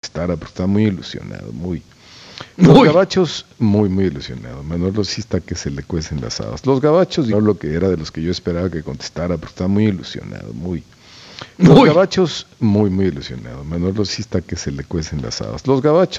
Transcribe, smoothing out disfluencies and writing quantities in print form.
contestara, pero está muy ilusionado, muy. Los gabachos, muy ilusionado. Manolo sí está que se le cuecen las habas. Los gabachos, no lo que era de los que yo esperaba que contestara, pero está muy ilusionado, muy. Los gabachos, muy ilusionado. Manolo sí está que se le cuecen las habas. Los gabachos.